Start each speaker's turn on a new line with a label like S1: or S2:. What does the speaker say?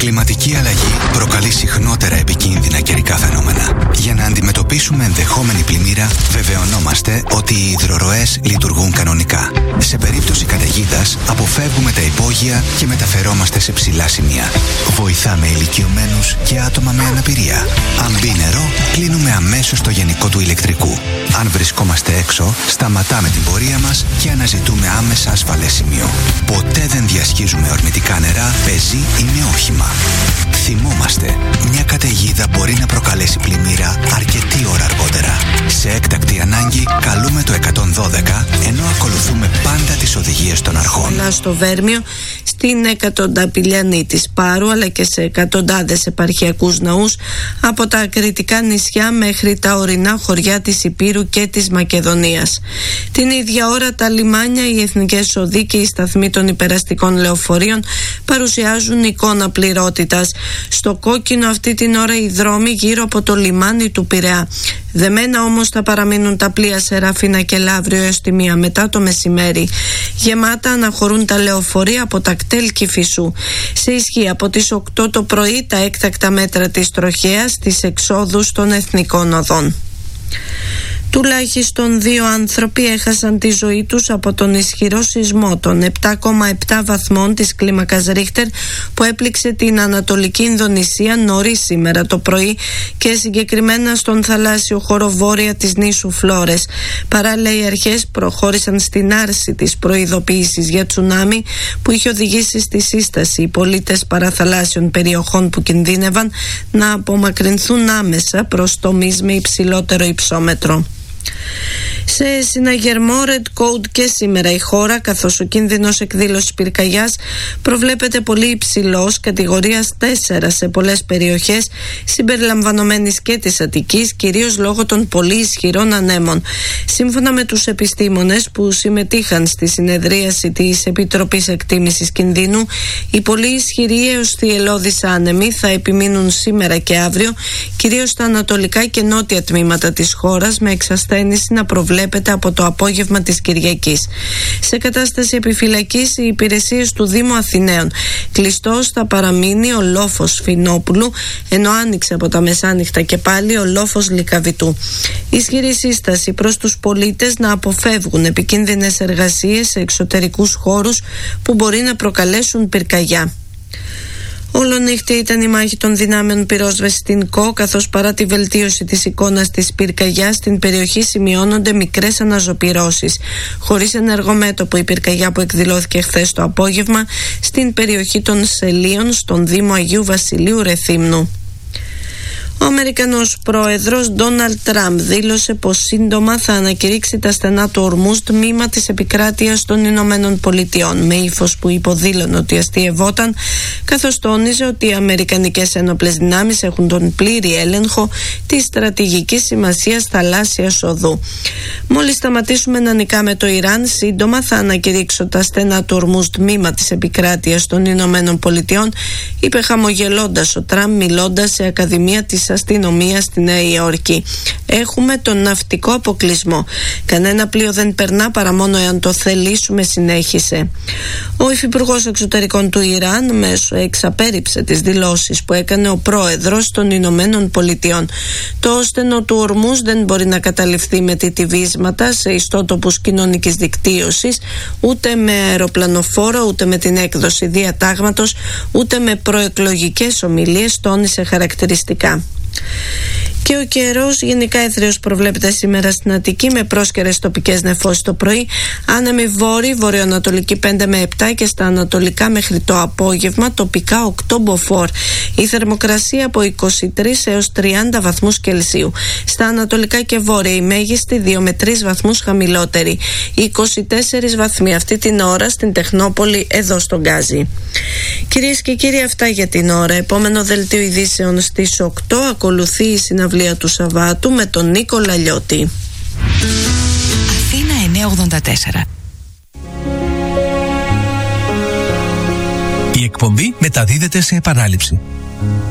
S1: κλιματική αλλαγή προκαλεί συχνότερα επικίνδυνα καιρικά φαινόμενα. Για να αντιμετωπίσουμε ενδεχόμενη πλημμύρα, βεβαιωνόμαστε ότι οι υδροροές λειτουργούν κανονικά. Σε περίπτωση καταιγίδας, αποφεύγουμε τα υπόγεια και μεταφερόμαστε σε ψηλά σημεία. Βοηθάμε ηλικιωμένους και άτομα με αναπηρία. Αν μπει νερό, κλείνουμε αμέσως το γενικό του ηλεκτρικού. Αν βρισκόμαστε έξω, σταματάμε την πορεία μας και αναζητούμε άμεσα ασφαλές σημείο. Ποτέ δεν διασχίζουμε ορμητικά νερά, πεζή ή με όχημα. Θυμόμαστε, μια καταιγίδα μπορεί να προκαλέσει πλημμύρα αρκετή ώρα αργότερα. Σε έκτακτη ανάγκη, καλούμε το 112, ενώ ακολουθούμε πάντα τις οδηγίες των αρχών.
S2: Στο Βέρμιο, στην εκατονταπηλιανή της Πάρου, αλλά και σε εκατοντάδες επαρχιακούς ναούς, από τα κρητικά νησιά μέχρι τα ορεινά χωριά της Ηπείρου και της Μακεδονίας. Την ίδια ώρα τα λιμάνια, οι εθνικές οδοί και οι σταθμοί των υπεραστικών λεωφορείων παρουσιάζουν εικόνα πληρότητας. Στο κόκκινο αυτή την ώρα οι δρόμοι γύρω από το λιμάνι του Πειραιά. Δεμένα όμως θα παραμείνουν τα πλοία Σεραφίνα και Λαύριο έως τη 1 μετά το μεσημέρι. Γεμάτα αναχωρούν τα λεωφορεία από τα κτέλ Κηφισού. Σε ισχύ από τις 8 το πρωί τα έκτακτα μέτρα της τροχέας στις εξόδους των εθνικών οδών. Τουλάχιστον 2 άνθρωποι έχασαν τη ζωή τους από τον ισχυρό σεισμό των 7,7 βαθμών της κλίμακας Ρίχτερ που έπληξε την Ανατολική Ινδονησία νωρίς σήμερα το πρωί και συγκεκριμένα στον θαλάσσιο χώρο βόρεια της νήσου Φλόρες. Παράλληλα, οι αρχές προχώρησαν στην άρση της προειδοποίησης για τσουνάμι που είχε οδηγήσει στη σύσταση οι πολίτες παραθαλάσσιων περιοχών που κινδύνευαν να απομακρυνθούν άμεσα προς τομείς με υψηλότερο υψόμετρο. Σε συναγερμό Red Code και σήμερα η χώρα, καθώς ο κίνδυνος εκδήλωσης πυρκαγιάς προβλέπεται πολύ υψηλός, κατηγορίας 4 σε πολλές περιοχές συμπεριλαμβανομένης και της Αττικής, κυρίως λόγω των πολύ ισχυρών ανέμων. Σύμφωνα με τους επιστήμονες που συμμετείχαν στη συνεδρίαση της Επιτροπής Εκτίμησης Κινδύνου, οι πολύ ισχυροί έως θυελλώδεις άνεμοι θα επιμείνουν σήμερα και αύριο, κυρίως στα ανατολικά και νότια τμήματα της χώρας, με εξασθένηση να προβλέπεται από το απόγευμα της Κυριακής. Σε κατάσταση επιφυλακής οι υπηρεσίες του Δήμου Αθηναίων. Κλειστός θα παραμείνει ο λόφος Φινόπουλου, ενώ άνοιξε από τα μεσάνυχτα και πάλι ο λόφος Λυκαβητού. Ισχυρή σύσταση προς τους πολίτες να αποφεύγουν επικίνδυνες εργασίες σε εξωτερικούς χώρους που μπορεί να προκαλέσουν πυρκαγιά. Όλονύχτη ήταν η μάχη των δυνάμεων πυρόσβεσης στην ΚΟ, καθώς παρά τη βελτίωση της εικόνας της πυρκαγιάς στην περιοχή σημειώνονται μικρές αναζωπυρώσεις. Χωρίς ενεργό μέτωπο η πυρκαγιά που εκδηλώθηκε χθες το απόγευμα στην περιοχή των Σελίων στον Δήμο Αγίου Βασιλείου Ρεθύμνου. Ο Αμερικανός πρόεδρος Ντόναλντ Τραμπ δήλωσε πως σύντομα θα ανακηρύξει τα στενά του Ορμούζ τμήμα της επικράτειας των Ηνωμένων Πολιτειών, με ύφος που υποδήλωνε ότι αστειευόταν, καθώς τόνιζε ότι οι αμερικανικές ένοπλες δυνάμεις έχουν τον πλήρη έλεγχο της στρατηγικής σημασίας θαλάσσιας οδού. Μόλις σταματήσουμε να νικάμε το Ιράν, σύντομα θα ανακηρύξω τα στενά του Ορμούζ τμήμα της επικράτειας των Ηνωμένων Πολιτειών, είπε χαμογελώντας ο Τραμπ μιλώντας σε Ακαδημία της Αστυνομίας στη Νέα Υόρκη. Έχουμε τον ναυτικό αποκλεισμό. Κανένα πλοίο δεν περνά παρά μόνο εάν το θελήσουμε, συνέχισε. Ο υφυπουργός εξωτερικών του Ιράν μέσω εξαπέρριψε τις δηλώσεις που έκανε ο πρόεδρος των Ηνωμένων Πολιτειών. Το στενό του Ορμούζ δεν μπορεί να καταληφθεί με τιτιβίσματα σε ιστότοπους κοινωνικής δικτύωσης, ούτε με αεροπλανοφόρο, ούτε με την έκδοση διατάγματος, ούτε με προεκλογικές ομιλίες, τόνισε χαρακτηριστικά. Και ο καιρός γενικά έθριος προβλέπεται σήμερα στην Αττική με πρόσκαιρες τοπικές νεφώσεις το πρωί, άνεμη βόρη, βορειοανατολική 5 με 7 και στα ανατολικά μέχρι το απόγευμα τοπικά 8 μποφόρ. Η θερμοκρασία από 23 έως 30 βαθμούς Κελσίου. Στα ανατολικά και βόρεια η μέγιστη 2 με 3 βαθμούς χαμηλότερη. 24 βαθμοί αυτή την ώρα στην Τεχνόπολη εδώ στον Γκάζι. Κυρίες και κύριοι, αυτά για την ώρα. Επόμενο δελτίο ειδήσεων στις 8 ακολουθεί η συναυλία του Σαββάτου με τον Νίκο Λαλιώτη.
S3: Αθήνα 984.
S4: Η εκπομπή μεταδίδεται σε επανάληψη.